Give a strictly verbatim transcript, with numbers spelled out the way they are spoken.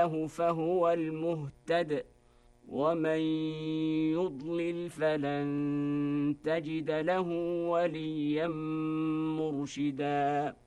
هداه فهو المهتد ومن يضلل فلن تجد له وليا مرشدا.